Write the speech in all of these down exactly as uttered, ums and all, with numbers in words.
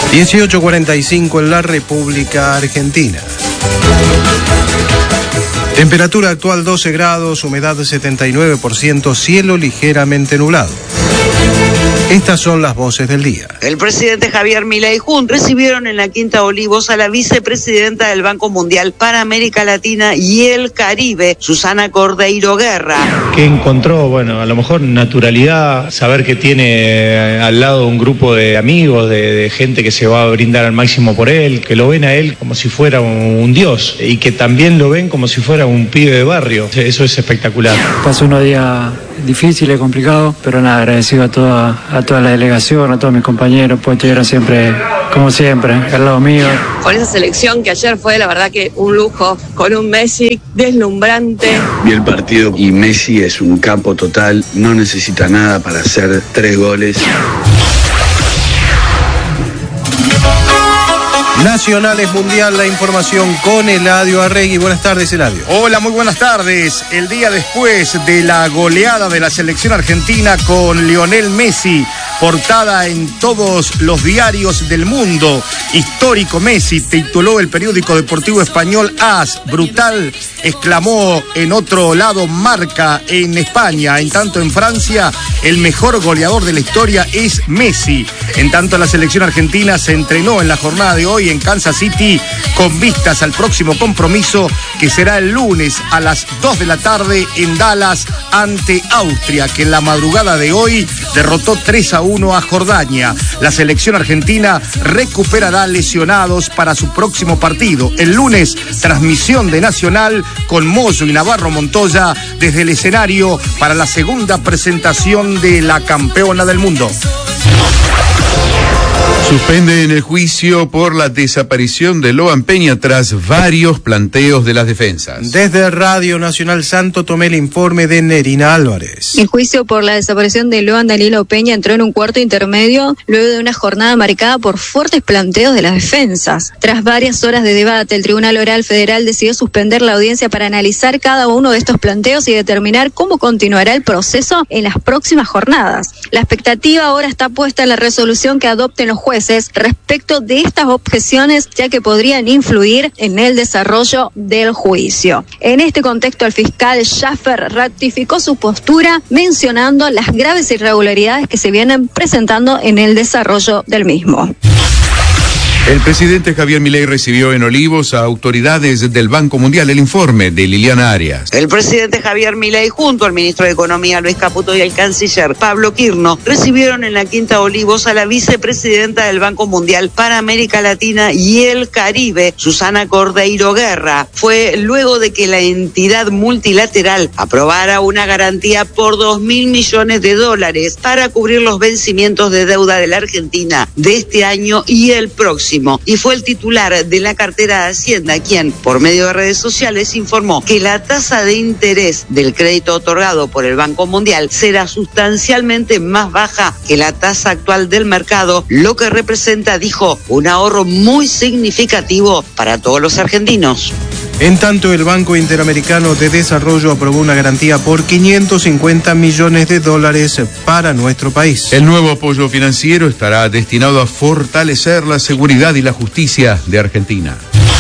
dieciocho cuarenta y cinco en la República Argentina. Temperatura actual doce grados, humedad setenta y nueve por ciento, cielo ligeramente nublado. Estas son las voces del día. El presidente Javier Milei Jun recibieron en la Quinta Olivos a la vicepresidenta del Banco Mundial para América Latina y el Caribe, Susana Cordeiro Guerra. Que encontró, bueno, a lo mejor naturalidad, saber que tiene al lado un grupo de amigos, de, de gente que se va a brindar al máximo por él, que lo ven a él como si fuera un, un dios y que también lo ven como si fuera un pibe de barrio. Eso es espectacular. Pasó unos días difíciles, complicados, pero nada, agradecido a toda, a toda la delegación, a todos mis compañeros, pues estuvieron siempre, como siempre, al lado mío. Con esa selección que ayer fue, la verdad que un lujo, con un Messi deslumbrante. Vi el partido y Messi es un capo total, no necesita nada para hacer tres goles. Nacionales Mundial, la información con Eladio Arregui. Buenas tardes, Eladio. Hola, muy buenas tardes. El día después de la goleada de la selección argentina con Lionel Messi, portada en todos los diarios del mundo. Histórico Messi, tituló el periódico deportivo español A S. Brutal, exclamó en otro lado Marca en España. En tanto en Francia, el mejor goleador de la historia es Messi. En tanto la selección argentina se entrenó en la jornada de hoy en Kansas City con vistas al próximo compromiso que será el lunes a las dos de la tarde en Dallas ante Austria, que en la madrugada de hoy derrotó tres a uno a Jordania. La selección argentina recuperará lesionados para su próximo partido. El lunes, transmisión de Nacional con Moyo y Navarro Montoya desde el escenario para la segunda presentación de la campeona del mundo. Suspenden el juicio por la desaparición de Loan Peña tras varios planteos de las defensas. Desde Radio Nacional Santo Tomé el informe de Nerina Álvarez. El juicio por la desaparición de Loan Danilo Peña entró en un cuarto intermedio luego de una jornada marcada por fuertes planteos de las defensas. Tras varias horas de debate, el Tribunal Oral Federal decidió suspender la audiencia para analizar cada uno de estos planteos y determinar cómo continuará el proceso en las próximas jornadas. La expectativa ahora está puesta en la resolución que adopten los jueces respecto de estas objeciones, ya que podrían influir en el desarrollo del juicio. En este contexto, el fiscal Schaffer ratificó su postura mencionando las graves irregularidades que se vienen presentando en el desarrollo del mismo. El presidente Javier Milei recibió en Olivos a autoridades del Banco Mundial. El informe de Liliana Arias. El presidente Javier Milei junto al ministro de Economía Luis Caputo y el canciller Pablo Quirno recibieron en la Quinta Olivos a la vicepresidenta del Banco Mundial para América Latina y el Caribe, Susana Cordeiro Guerra. Fue luego de que la entidad multilateral aprobara una garantía por dos mil millones de dólares para cubrir los vencimientos de deuda de la Argentina de este año y el próximo. Y fue el titular de la cartera de Hacienda quien, por medio de redes sociales, informó que la tasa de interés del crédito otorgado por el Banco Mundial será sustancialmente más baja que la tasa actual del mercado, lo que representa, dijo, un ahorro muy significativo para todos los argentinos. En tanto, el Banco Interamericano de Desarrollo aprobó una garantía por quinientos cincuenta millones de dólares para nuestro país. El nuevo apoyo financiero estará destinado a fortalecer la seguridad y la justicia de Argentina.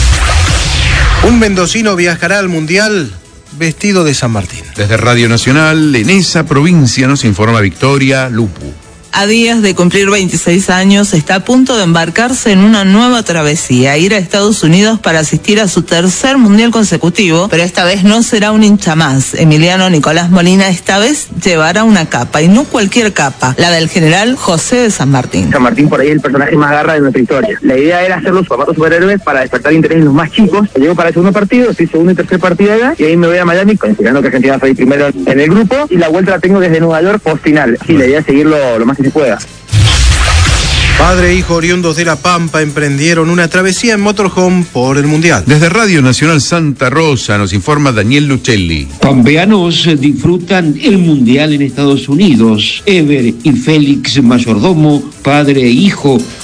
Un mendocino viajará al Mundial vestido de San Martín. Desde Radio Nacional, en esa provincia, nos informa Victoria Lupu. A días de cumplir veintiséis años, está a punto de embarcarse en una nueva travesía, ir a Estados Unidos para asistir a su tercer mundial consecutivo, pero esta vez no será un hincha más. Emiliano Nicolás Molina esta vez llevará una capa, y no cualquier capa, la del general José de San Martín. San Martín por ahí es el personaje más garra de nuestra historia. La idea era hacer los zapatos superhéroes para despertar interés en los más chicos. Llego para el segundo partido, estoy segundo y tercer partido allá, y ahí me voy a Miami, considerando que Argentina va a salir primero en el grupo, y la vuelta la tengo desde Nueva York post final. Sí, la idea es seguirlo lo más que se pueda. Padre e hijo oriundos de La Pampa emprendieron una travesía en motorhome por el Mundial. Desde Radio Nacional Santa Rosa nos informa Daniel Lucelli. Pampeanos disfrutan el Mundial en Estados Unidos. Ever y Félix Mayordomo, padre e hijo,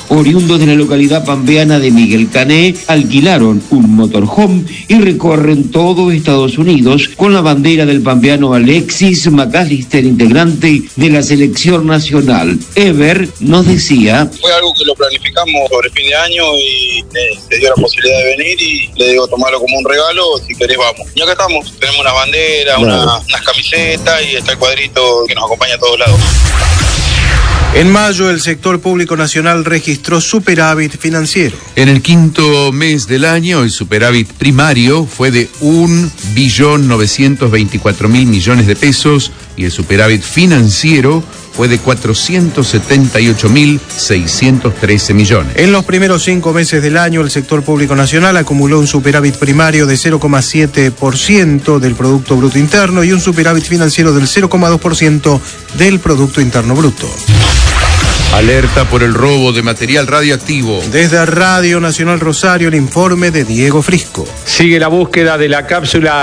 oriundos de la localidad pampeana de Miguel Cané, alquilaron un motorhome y recorren todo Estados Unidos con la bandera del pampeano Alexis McAllister, integrante de la selección nacional. Ever nos decía: fue algo que lo planificamos sobre fin de año y eh, se dio la posibilidad de venir y le digo, tomarlo como un regalo, si querés vamos. Y acá estamos, tenemos una bandera, una, unas camisetas y está el cuadrito que nos acompaña a todos lados. En mayo, el sector público nacional registró superávit financiero. En el quinto mes del año, el superávit primario fue de un billón novecientos veinticuatro mil millones de pesos y el superávit financiero fue de cuatrocientos setenta y ocho mil seiscientos trece millones. En los primeros cinco meses del año, el sector público nacional acumuló un superávit primario de cero coma siete por ciento del Producto Bruto Interno y un superávit financiero del cero coma dos por ciento del Producto Interno Bruto. Alerta por el robo de material radioactivo. Desde Radio Nacional Rosario, el informe de Diego Frisco. Sigue la búsqueda de la cápsula